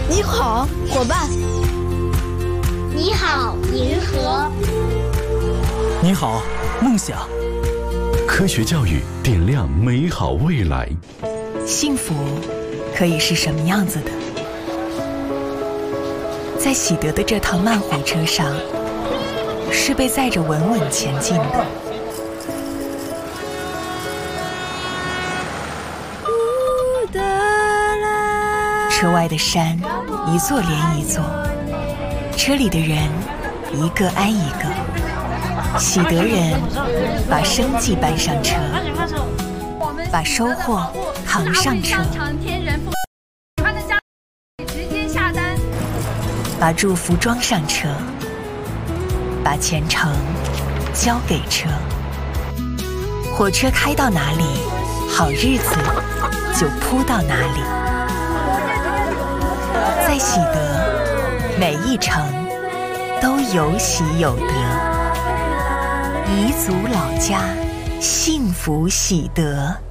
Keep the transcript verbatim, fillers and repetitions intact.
你好，伙伴。 你好，银河。 你好，梦想。 科学教育点亮美好未来。 幸福可以是什么样子的？在喜德的这趟慢火车上，是被载着稳稳前进的。车外的山一座连一座，车里的人一个挨一个。喜德人把生计搬上车，把收获扛上车，把祝福装上车，把前程交给车。火车开到哪里，好日子就铺到哪里。在喜德，每一程都有喜有得。彝族老家，幸福喜德。